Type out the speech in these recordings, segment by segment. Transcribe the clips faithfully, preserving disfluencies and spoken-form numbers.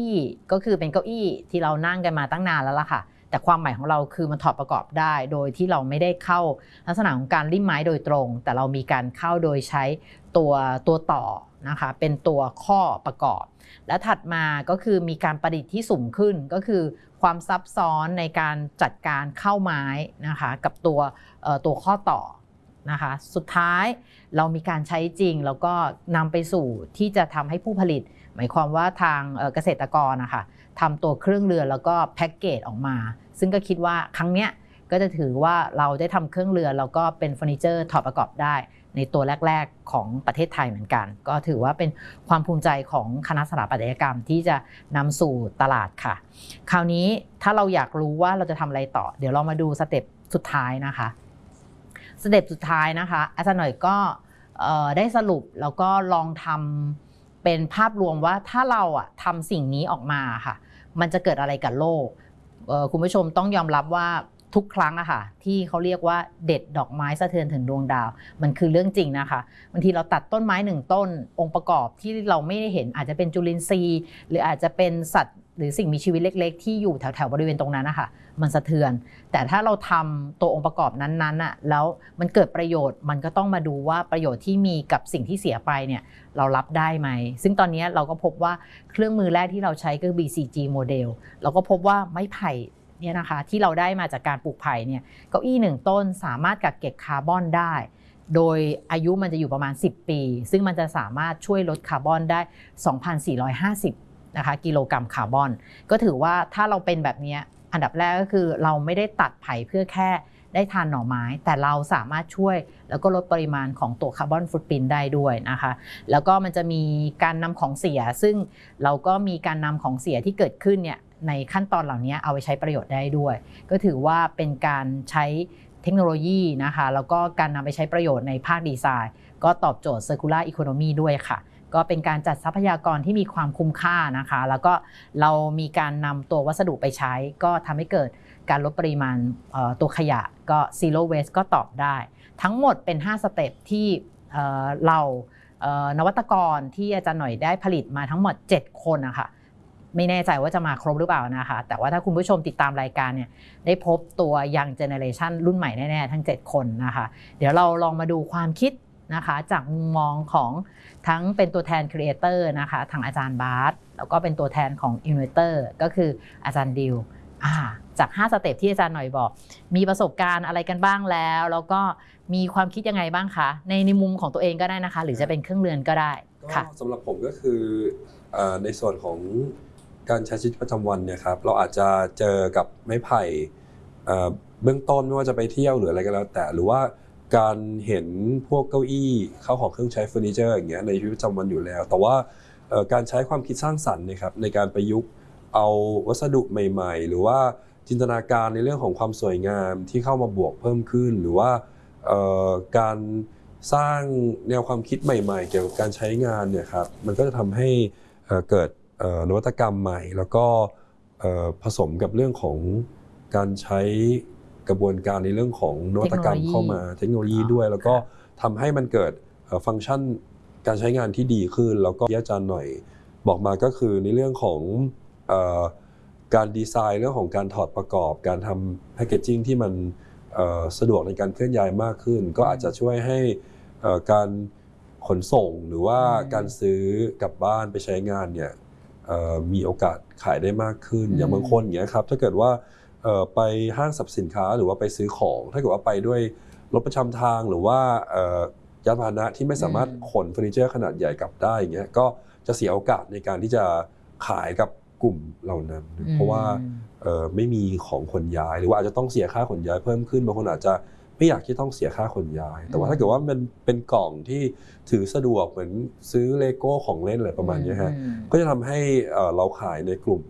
อี้ก็คือเป็นเก้าอี้ที่เรานั่งกันมาตั้งนานแล้วล่ะค่ะแต่ความหมายของเราคือมันถอดประกอบได้โดยที่เราไม่ได้เข้าลักษณะของการริ่มไม้โดยตรงแต่เรามีการเข้าโดยใช้ตัวตัวต่อนะคะเป็นตัวข้อประกอบและถัดมาก็คือมีการประดิษฐ์ที่สูงขึ้นก็คือความซับซ้อนในการจัดการเข้าไม้นะคะกับตัวตัวข้อต่อนะคะสุดท้ายเรามีการใช้จริงแล้วก็นำไปสู่ที่จะทำให้ผู้ผลิตหมายความว่าทางเกษตรกรนะคะทำตัวเครื่องเรือนแล้วก็แพ็กเกจออกมาซึ่งก็คิดว่าครั้งเนี้ยก็จะถือว่าเราได้ทำเครื่องเรือนแล้วก็เป็นเฟอร์นิเจอร์ถอดประกอบได้ในตัวแรกๆของประเทศไทยเหมือนกันก็ถือว่าเป็นความภูมิใจของคณะสถาปัตยกรรมที่จะนำสู่ตลาดค่ะคราวนี้ถ้าเราอยากรู้ว่าเราจะทำอะไรต่อเดี๋ยวเรามาดูสเต็ปสุดท้ายนะคะสเต็ปสุดท้ายนะคะอาจารย์หน่อยก็ได้สรุปแล้วก็ลองทำเป็นภาพรวมว่าถ้าเราอะทำสิ่งนี้ออกมาค่ะมันจะเกิดอะไรกับโลกคุณผู้ชมต้องยอมรับว่าทุกครั้งอะค่ะที่เขาเรียกว่าเด็ดดอกไม้สะเทือนถึงดวงดาวมันคือเรื่องจริงนะคะบางทีเราตัดต้นไม้หนึ่งต้นองค์ประกอบที่เราไม่ได้เห็นอาจจะเป็นจุลินทรีย์หรืออาจจะเป็นสัตว์หรือสิ่งมีชีวิตเล็กๆที่อยู่แถวๆบริเวณตรงนั้นนะคะมันสะเทือนแต่ถ้าเราทำตัวองค์ประกอบนั้นๆอะแล้วมันเกิดประโยชน์มันก็ต้องมาดูว่าประโยชน์ที่มีกับสิ่งที่เสียไปเนี่ยเรารับได้ไหมซึ่งตอนนี้เราก็พบว่าเครื่องมือแรกที่เราใช้ก็คือ บี ซี จี โมเดลเราก็พบว่าไม้ไผ่เนี่ยนะคะที่เราได้มาจากการปลูกไผ่เนี่ยเก้าอี้หนึ่งต้นสามารถกักเก็บคาร์บอนได้โดยอายุมันจะอยู่ประมาณสิบปีซึ่งมันจะสามารถช่วยลดคาร์บอนได้ สองพันสี่ร้อยห้าสิบ นะคะกิโลกรัมคาร์บอนก็ถือว่าถ้าเราเป็นแบบนี้อันดับแรกก็คือเราไม่ได้ตัดไผ่เพื่อแค่ได้ทานหน่อไม้แต่เราสามารถช่วยแล้วก็ลดปริมาณของตัวคาร์บอนฟุตพริ้นท์ได้ด้วยนะคะแล้วก็มันจะมีการนำของเสียซึ่งเราก็มีการนำของเสียที่เกิดขึ้นเนี่ยในขั้นตอนเหล่านี้เอาไปใช้ประโยชน์ได้ด้วยก็ถือว่าเป็นการใช้เทคโนโลยีนะคะแล้วก็การนำไปใช้ประโยชน์ในภาคดีไซน์ก็ตอบโจทย์ Circular Economy ด้วยค่ะก็เป็นการจัดทรัพยากรที่มีความคุ้มค่านะคะแล้วก็เรามีการนำตัววัสดุไปใช้ก็ทำให้เกิดการลดปริมาณตัวขยะก็ Zero Waste ก็ตอบได้ทั้งหมดเป็นห้าสเต็ปที่เรานวัตกรที่อาจารย์หน่อยได้ผลิตมาทั้งหมดเจ็ดคนนะคะไม่แน่ใจว่าจะมาครบหรือเปล่านะคะแต่ว่าถ้าคุณผู้ชมติดตามรายการเนี่ยได้พบตัว Young Generation รุ่นใหม่แน่ๆทั้งเจ็ดคนนะคะเดี๋ยวเราลองมาดูความคิดนะคะจากมุมมองของทั้งเป็นตัวแทนครีเอเตอร์นะคะทางอาจารย์บาสแล้วก็เป็นตัวแทนของอินเวสเตอร์ก็คืออาจารย์ดิวจากห้าสเต็ปที่อาจารย์หน่อยบอกมีประสบการณ์อะไรกันบ้างแล้วแล้วก็มีความคิดยังไงบ้างคะในในมุมของตัวเองก็ได้นะคะหรือจะเป็นเครื่องเรือนก็ได้ค่ะสำหรับผมก็คือในส่วนของการใช้ชีวิตประจำวันเนี่ยครับเราอาจจะเจอกับไม้ไผ่เบื้องต้นไม่ว่าจะไปเที่ยวหรืออะไรก็แล้วแต่หรือว่าการเห็นพวกเก้าอี้เข้าของเครื่องใช้เฟอร์นิเจอร์อย่างเงี้ยในชีวิตประจำวันอยู่แล้วแต่ว่าการใช้ความคิดสร้างสรรค์นะครับในการประยุกต์เอาวัสดุใหม่ๆหรือว่าจินตนาการในเรื่องของความสวยงามที่เข้ามาบวกเพิ่มขึ้นหรือว่าการสร้างแนวความคิดใหม่ๆเกี่ยวกับการใช้งานเนี่ยครับมันก็จะทำให้เกิดนวัตกรรมใหม่แล้วก็ผสมกับเรื่องของการใช้กระบวนการในเรื่องของนวัตกรรมเข้ามาเทคโนโลยีด้วยแล้วก็ทำให้มันเกิดฟังก์ชันการใช้งานที่ดีขึ้นแล้วก็ที่อาจารย์หน่อยบอกมาก็คือในเรื่องของการดีไซน์เรื่องของการถอดประกอบการทำแพคเกจจิ้งที่มันสะดวกในการเคลื่อนย้ายมากขึ้นก็อาจจะช่วยให้การขนส่งหรือว่าการซื้อกลับบ้านไปใช้งานเนี่ยมีโอกาสขายได้มากขึ้นอย่างบางคนอย่างเงี้ยครับถ้าเกิดว่าไปห้างสรรพสินค้าหรือว่าไปซื้อของถ้าเกิดว่าไปด้วยรถประจำทางหรือว่ายานพาหนะที่ไม่สามารถขนเฟอร์นิเจอร์ขนาดใหญ่กลับได้อย่างเงี้ยก็จะเสียโอกาสในการที่จะขายกับกลุ่มเหล่านั้นเพราะว่าไม่มีของขนย้ายหรือว่าอาจจะต้องเสียค่าขนย้ายเพิ่มขึ้นบางคนอาจจะไม่อยากที่ต้องเสียค่าขนย้ายแต่ว่าถ้าเกิดว่ามันเป็นกล่องที่ถือสะดวกเหมือนซื้อเลโก้ของเล่นอะไรประมาณนี้ฮะก็จะทำให้เราขายในกลุ่ม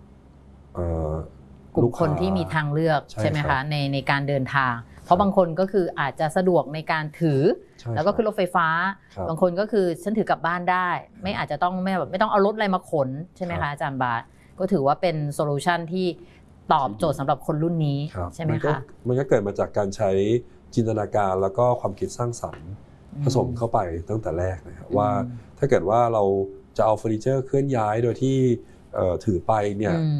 กลุ่มคนที่มีทางเลือกใช่ไหมคะในในการเดินทางเพราะบางคนก็คืออาจจะสะดวกในการถือแล้วก็ขึ้นรถไฟฟ้าบางคนก็คือฉันถือกลับบ้านได้ไม่อาจจะต้องไม่แบบไม่ต้องเอารถอะไรมาขนใช่ไหมคะอาจารย์บาสก็ถือว่าเป็นโซลูชันที่ตอบโจทย์สำหรับคนรุ่นนี้ใช่ไหมคะมันก็เกิดมาจากการใช้จินตนาการแล้วก็ความคิดสร้างสรรค์ผสมเข้าไปตั้งแต่แรกนะครับว่าถ้าเกิดว่าเราจะเอาเฟอร์นิเจอร์เคลื่อนย้ายโดยที่เอ่อถือไปเนี่ยอืม